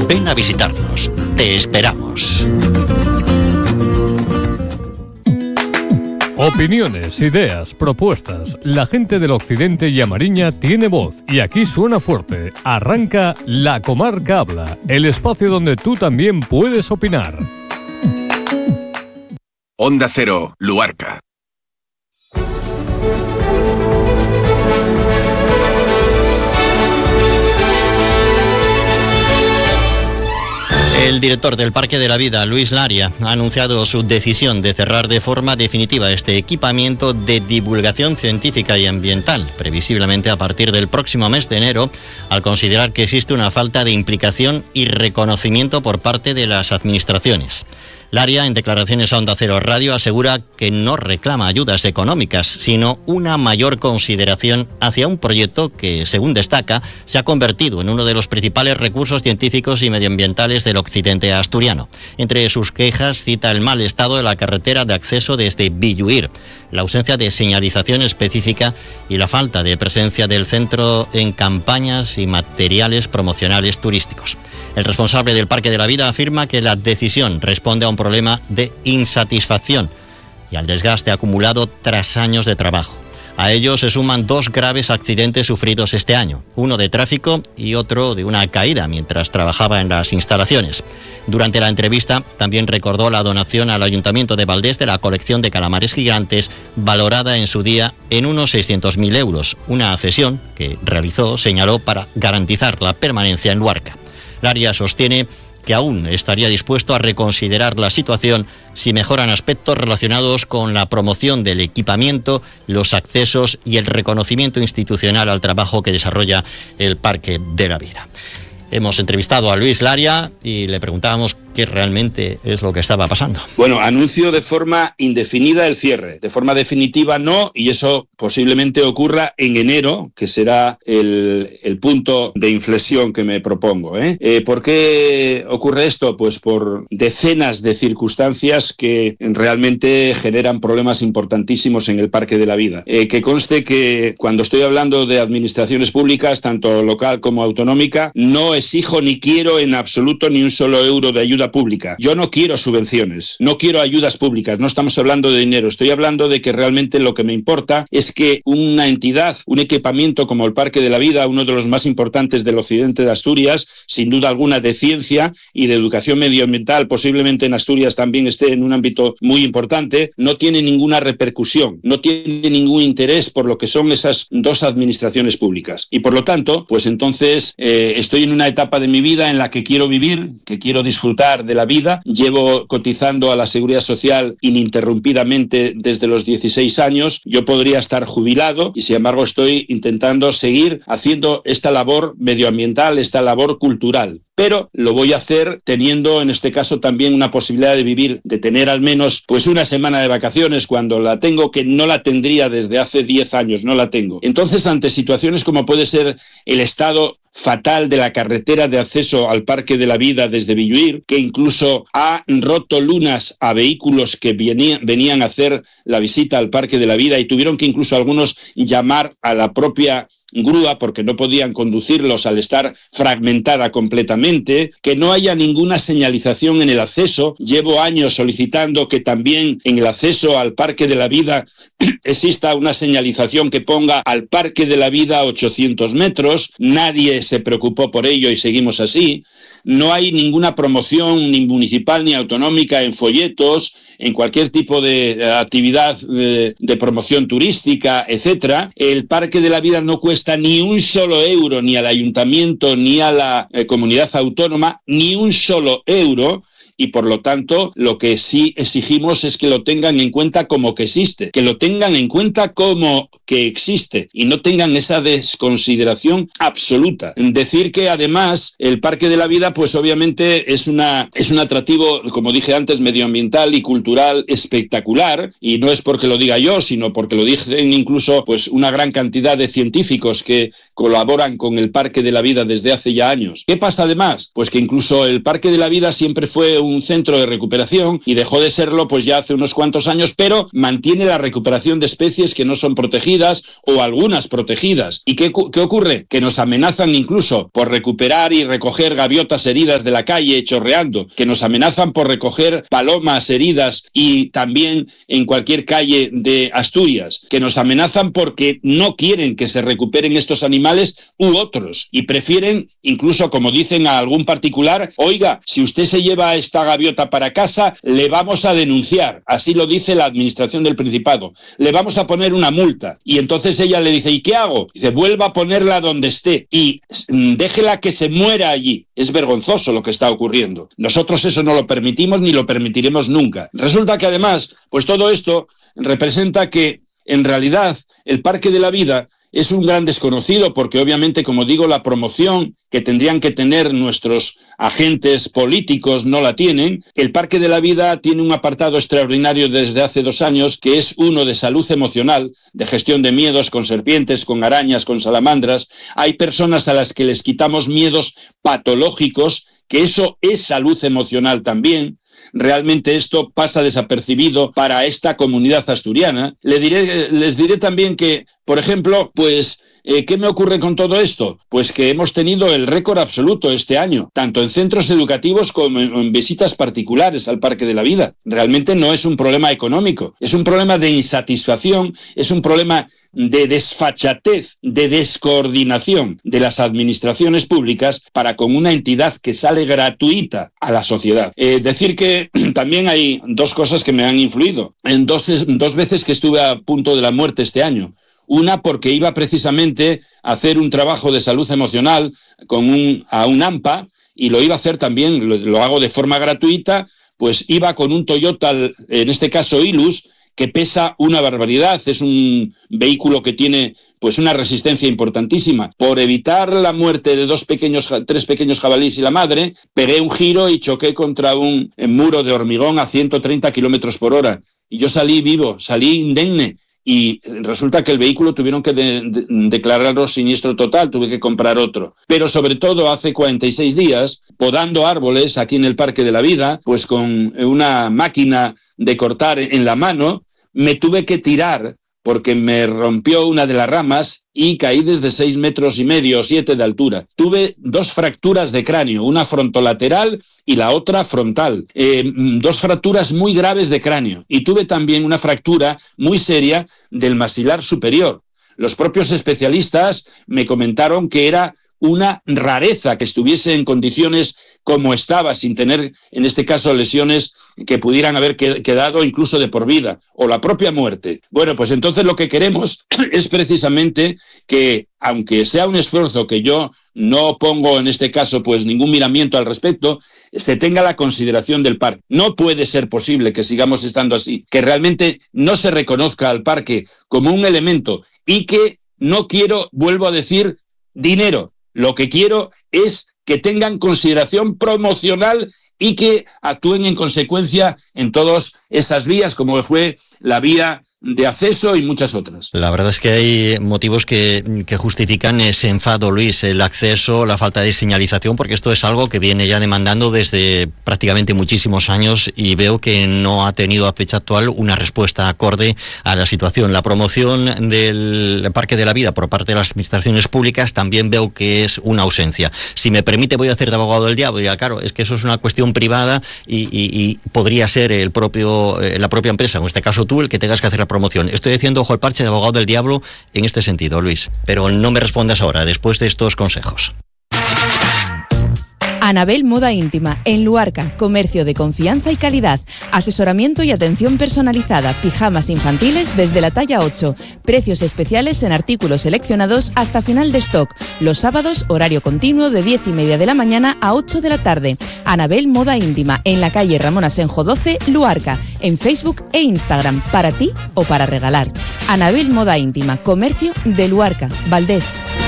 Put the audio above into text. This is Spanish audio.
Ven a visitarnos. Te esperamos. Opiniones, ideas, propuestas. La gente del Occidente y A Mariña tiene voz y aquí suena fuerte. Arranca La Comarca Habla, el espacio donde tú también puedes opinar. Onda Cero, Luarca. El director del Parque de la Vida, Luis Laria, ha anunciado su decisión de cerrar de forma definitiva este equipamiento de divulgación científica y ambiental, previsiblemente a partir del próximo mes de enero, al considerar que existe una falta de implicación y reconocimiento por parte de las administraciones. Laria, en declaraciones a Onda Cero Radio, asegura que no reclama ayudas económicas, sino una mayor consideración hacia un proyecto que, según destaca, se ha convertido en uno de los principales recursos científicos y medioambientales del occidente asturiano. Entre sus quejas cita el mal estado de la carretera de acceso desde Villuir, la ausencia de señalización específica y la falta de presencia del centro en campañas y materiales promocionales turísticos. El responsable del Parque de la Vida afirma que la decisión responde a un problema de insatisfacción y al desgaste acumulado tras años de trabajo. A ello se suman 2 graves accidentes sufridos este año, uno de tráfico y otro de una caída mientras trabajaba en las instalaciones. Durante la entrevista también recordó la donación al Ayuntamiento de Valdés de la colección de calamares gigantes, valorada en su día en unos 600.000 euros, una cesión que realizó, señaló, para garantizar la permanencia en Luarca. Laria sostiene que aún estaría dispuesto a reconsiderar la situación si mejoran aspectos relacionados con la promoción del equipamiento, los accesos y el reconocimiento institucional al trabajo que desarrolla el Parque de la Vida. Hemos entrevistado a Luis Laria y le preguntábamos qué realmente es lo que estaba pasando. Bueno, anuncio de forma indefinida el cierre, de forma definitiva no, y eso posiblemente ocurra en enero, que será el punto de inflexión que me propongo. ¿Por qué ocurre esto? Pues por decenas de circunstancias que realmente generan problemas importantísimos en el Parque de la Vida. Que conste que cuando estoy hablando de administraciones públicas, tanto local como autonómica, no exijo ni quiero en absoluto ni un solo euro de ayuda pública. Yo no quiero subvenciones, no quiero ayudas públicas, no estamos hablando de dinero, estoy hablando de que realmente lo que me importa es que una entidad, un equipamiento como el Parque de la Vida, uno de los más importantes del occidente de Asturias, sin duda alguna de ciencia y de educación medioambiental, posiblemente en Asturias también esté en un ámbito muy importante, no tiene ninguna repercusión, no tiene ningún interés por lo que son esas 2 administraciones públicas. Y por lo tanto, pues entonces estoy en una etapa de mi vida en la que quiero vivir, que quiero disfrutar de la vida. Llevo cotizando a la Seguridad Social ininterrumpidamente desde los 16 años. Yo podría estar jubilado y sin embargo estoy intentando seguir haciendo esta labor medioambiental, esta labor cultural. Pero lo voy a hacer teniendo en este caso también una posibilidad de vivir, de tener al menos pues una semana de vacaciones cuando la tengo, que no la tendría desde hace 10 años, no la tengo. Entonces, ante situaciones como puede ser el estado fatal de la carretera de acceso al Parque de la Vida desde Villuir, que incluso ha roto lunas a vehículos que venían a hacer la visita al Parque de la Vida y tuvieron que incluso algunos llamar a la propia grúa porque no podían conducirlos al estar fragmentada completamente, que no haya ninguna señalización en el acceso. Llevo años solicitando que también en el acceso al Parque de la Vida exista una señalización que ponga al Parque de la Vida 800 metros. Nadie se preocupó por ello y seguimos así. No hay ninguna promoción ni municipal ni autonómica en folletos, en cualquier tipo de actividad de promoción turística, etcétera. El Parque de la Vida no cuesta ni un solo euro ni al ayuntamiento ni a la comunidad autónoma, ni un solo euro. Y por lo tanto, lo que sí exigimos es que lo tengan en cuenta como que existe, que lo tengan en cuenta como que existe y no tengan esa desconsideración absoluta. Decir que además el Parque de la Vida pues obviamente es un atractivo, como dije antes, medioambiental y cultural espectacular, y no es porque lo diga yo, sino porque lo dicen incluso pues una gran cantidad de científicos que colaboran con el Parque de la Vida desde hace ya años. ¿Qué pasa además? Pues que incluso el Parque de la Vida siempre fue un un centro de recuperación y dejó de serlo pues ya hace unos cuantos años, pero mantiene la recuperación de especies que no son protegidas o algunas protegidas. ¿Y qué ocurre? Que nos amenazan incluso por recuperar y recoger gaviotas heridas de la calle chorreando, que nos amenazan por recoger palomas heridas y también en cualquier calle de Asturias, que nos amenazan porque no quieren que se recuperen estos animales u otros y prefieren, incluso como dicen a algún particular, oiga, si usted se lleva esta gaviota para casa, le vamos a denunciar. Así lo dice la administración del Principado. Le vamos a poner una multa. Y entonces ella le dice, ¿y qué hago? Dice, vuelva a ponerla donde esté y déjela que se muera allí. Es vergonzoso lo que está ocurriendo. Nosotros eso no lo permitimos ni lo permitiremos nunca. Resulta que además, pues todo esto representa que en realidad el Parque de la Vida es un gran desconocido porque obviamente, como digo, la promoción que tendrían que tener nuestros agentes políticos no la tienen. El Parque de la Vida tiene un apartado extraordinario desde hace 2 años que es uno de salud emocional, de gestión de miedos con serpientes, con arañas, con salamandras. Hay personas a las que les quitamos miedos patológicos, que eso es salud emocional también. Realmente esto pasa desapercibido para esta comunidad asturiana. Les diré también que, por ejemplo, pues, ¿qué me ocurre con todo esto? Pues que hemos tenido el récord absoluto este año, tanto en centros educativos como en visitas particulares al Parque de la Vida. Realmente no es un problema económico, es un problema de insatisfacción, es un problema de desfachatez, de descoordinación de las administraciones públicas para con una entidad que sale gratuita a la sociedad. Decir que también hay 2 cosas que me han influido. En 2 veces que estuve a punto de la muerte este año. Una porque iba precisamente a hacer un trabajo de salud emocional a un AMPA y lo iba a hacer también, lo hago de forma gratuita, pues iba con un Toyota, en este caso Hilux, que pesa una barbaridad, es un vehículo que tiene pues una resistencia importantísima. Por evitar la muerte de 3 pequeños jabalíes y la madre, pegué un giro y choqué contra un muro de hormigón a 130 kilómetros por hora. Y yo salí vivo, salí indemne. Y resulta que el vehículo tuvieron que declararlo siniestro total, tuve que comprar otro. Pero sobre todo hace 46 días, podando árboles aquí en el Parque de la Vida, pues con una máquina de cortar en la mano, me tuve que tirar porque me rompió una de las ramas y caí desde 6,5 metros o 7 de altura. Tuve 2 fracturas de cráneo, una frontolateral y la otra frontal. 2 fracturas muy graves de cráneo. Y tuve también una fractura muy seria del maxilar superior. Los propios especialistas me comentaron que era una rareza que estuviese en condiciones como estaba, sin tener, en este caso, lesiones que pudieran haber quedado incluso de por vida, o la propia muerte. Bueno, pues entonces lo que queremos es precisamente que, aunque sea un esfuerzo que yo no pongo en este caso pues ningún miramiento al respecto, se tenga la consideración del parque. No puede ser posible que sigamos estando así, que realmente no se reconozca al parque como un elemento y que no quiero, vuelvo a decir, dinero. Lo que quiero es que tengan consideración promocional y que actúen en consecuencia en todas esas vías, como fue la vía de acceso y muchas otras. La verdad es que hay motivos que justifican ese enfado, Luis, el acceso, la falta de señalización, porque esto es algo que viene ya demandando desde prácticamente muchísimos años y veo que no ha tenido a fecha actual una respuesta acorde a la situación. La promoción del Parque de la Vida por parte de las administraciones públicas también veo que es una ausencia. Si me permite, voy a hacer de abogado del diablo. Ya, claro, es que eso es una cuestión privada y podría ser la propia empresa, en este caso tú, el que tengas que hacer la promoción. Estoy diciendo ojo el parche de abogado del diablo en este sentido, Luis, pero no me respondas ahora, después de estos consejos. Anabel Moda Íntima, en Luarca, comercio de confianza y calidad, asesoramiento y atención personalizada, pijamas infantiles desde la talla 8, precios especiales en artículos seleccionados hasta final de stock, los sábados horario continuo de 10:30 de la mañana a 8 de la tarde. Anabel Moda Íntima, en la calle Ramón Asenjo 12, Luarca, en Facebook e Instagram, para ti o para regalar. Anabel Moda Íntima, comercio de Luarca, Valdés.